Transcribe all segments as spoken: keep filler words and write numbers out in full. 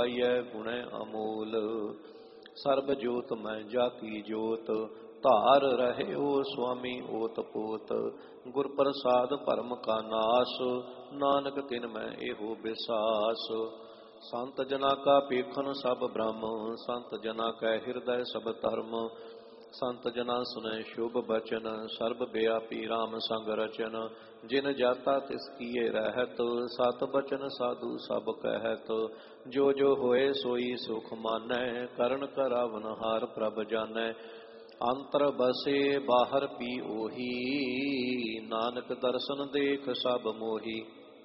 ਪਾਈਐ ਗੁਣੈ ਅਮੋਲ। ਸਰਬ ਜੋਤ ਮੈਂ ਜਾਤੀ ਜੋਤ, ਧਾਰ ਰਹਿਓ ਸੁਆਮੀ ਓਤ ਪੋਤ। ਗੁਰ ਪ੍ਰਸਾਦ ਭਰਮ ਕਾ ਨਾਸ, ਨਾਨਕ ਤਿਨ ਮੈਂ ਇਹੋ ਬਿਸਾਸ। ਸੰਤ ਜਨਾ ਕਾ ਪੇਖਨ ਸਭ ਬ੍ਰਹਮ, ਸੰਤ ਜਨਾ ਕੈ ਹਿਰਦੈ ਸਭ ਧਰਮ। ਸੰਤ ਜਨਾ ਸੁਨੈ ਸ਼ੁਭ ਬਚਨ, ਸਰਬ ਬਿਆਪੀ ਰਾਮ ਸੰਗ ਰਚਨ। ਜਿਨ ਜਾਤਾ ਤਿਸ ਕੀਏ ਰਹਿਤ, ਸਤ ਬਚਨ ਸਾਧੂ ਸਭ ਕਹਿਤ। ਜੋ ਜੋ ਹੋਏ ਸੋਈ ਸੁਖ ਮਾਨੈ, ਕਰਨ ਕਰਾਵਨ ਹਾਰ ਪ੍ਰਭ ਜਾਨੈ। ਅੰਤਰ ਬਸੇ ਬਾਹਰ ਪੀ ਉਹੀ, ਨਾਨਕ ਦਰਸ਼ਨ ਦੇਖ ਸਭ ਮੋਹੀ।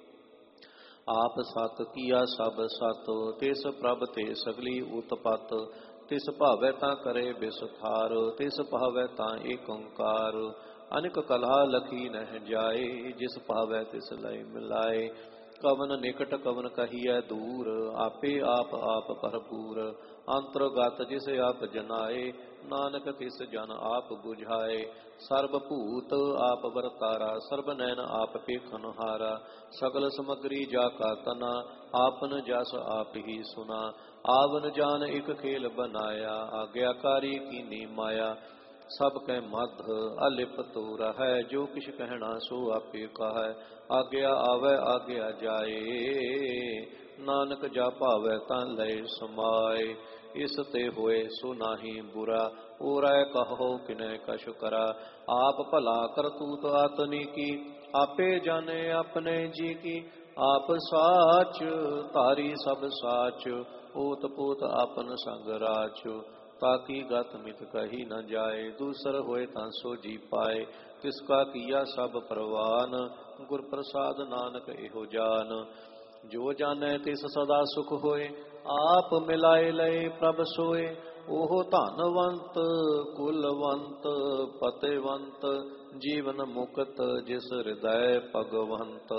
ਆਪ ਸਤ ਕੀਆ ਸਭ ਸਤ, ਤਿਸ ਪ੍ਰਭ ਤੇ ਸਗਲੀ ਉਤਪਤ। ਤਿਸ ਭਾਵੈ ਤਾਂ ਕਰੇ ਬਿਸਥਾਰ, ਤਿਸ ਭਾਵੈ ਤਾਂ ਏਕ ਓੰਕਾਰ। ਅਨੇਕ ਕਲਹਾ ਲਖੀ ਨਹਿ ਜਾਏ, ਜਿਸ ਭਾਵੈ ਤਿਸ ਲਇ ਮਿਲਾਏ। ਕਵਨ ਨਿਕਟ ਕਵਨ ਕਹੀਐ ਦੂਰ, ਆਪੇ ਆਪ ਆਪ ਭਰਪੂਰ। ਅੰਤਰਗਤ ਜਿਸ ਆਪ ਜਨਾਏ, ਨਾਨਕ ਤਿਸ ਜਨ ਆਪ ਬੁਝਾਏ। ਸਰਬ ਭੂਤ ਆਪ ਵਰਤਾਰਾ, ਸਰਬ ਨੈਣ ਆਪ ਪੇਖਨ ਹਾਰਾ। ਸਗਲ ਸਮਗਰੀ ਜਾ ਕਾ ਤਨਾ, ਆਪਨ ਜਸ ਆਪ ਹੀ ਸੁਨਾ। ਆਵਨ ਜਾਨ ਇਕ ਖੇਲ ਬਨਾਇਆ, ਆਗਿਆਕਾਰੀ ਕੀਨੀ ਮਾਇਆ। ਸਭ ਕੈ ਮਧ ਅਲਿਪਤ ਰਹੈ, ਜੋ ਕਿਛ ਕਹਿਣਾ ਸੋ ਆਪੇ ਕਹੈ। ਆਗਿਆ ਆਵੈ ਆਗਿਆ ਜਾਏ, ਨਾਨਕ ਜਾ ਭਾਵੈ ਤਾਂ ਲਏ ਸਮਾਏ। ਇਸ ਤੇ ਹੋਏ ਸੋ ਨਾਹੀ ਬੁਰਾ, ਓਰੈ ਕਹੋ ਕਿਨੈ ਕਛ ਕਰਾ। ਆਪ ਭਲਾ ਕਰਤੂਤ ਆਤਨੀ ਕੀ, ਆਪੇ ਜਾਣੇ ਆਪਣੇ ਜੀ ਕੀ। ਆਪ ਸਾਚ ਧਾਰੀ ਸਭ ਸਾਚ, ਓਤ ਪੋਤ ਆਪਨ ਸੰਗ ਰਾਚ। ਤਾਕੀ ਗਤ ਮਿਤ ਕਹੀ ਨ ਜਾਏ, ਦੂਸਰ ਹੋਏ ਤਾਂ ਸੋ ਜੀ ਪਾਏ। ਤਿਸ ਕਾ ਕੀਆ ਸਭ ਪ੍ਰਵਾਨ, ਗੁਰ ਪ੍ਰਸਾਦ ਨਾਨਕ ਇਹੋ ਜਾਨ। ਜੋ ਜਾਣੈ ਤਿਸ ਸਦਾ ਸੁਖ ਹੋਏ, ਆਪ ਮਿਲਾਏ ਲਏ ਪ੍ਰਭ ਸੋਏ। ਉਹ ਧਨਵੰਤ ਕੁਲਵੰਤ ਪਤਿਵੰਤ, ਜੀਵਨ ਮੁਕਤ ਜਿਸ ਹਿਰਦੈ ਭਗਵੰਤ।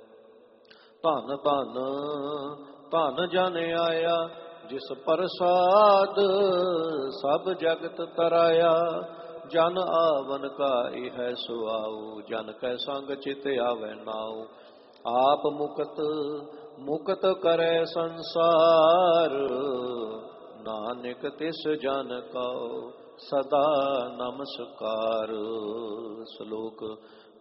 ਧਨ ਧਨ ਧਨ ਜਨ ਆਇਆ, ਜਿਸ ਪ੍ਰਸਾਦ ਸਭ ਜਗਤ ਤਰਾਇਆ। ਜਨ ਆਵਨ ਕਾ ਇਹ ਸੁਆਉ, ਜਨ ਕੈ ਸੰਗ ਚਿਤ ਆਵੈ ਨਾਉ। ਆਪ ਮੁਕਤ ਮੁਕਤ ਕਰੈ ਸੰਸਾਰ, ਨਾਨਕ ਤਿਸ ਜਨ ਕਉ ਸਦਾ ਨਮਸਕਾਰ। ਸ਼ਲੋਕ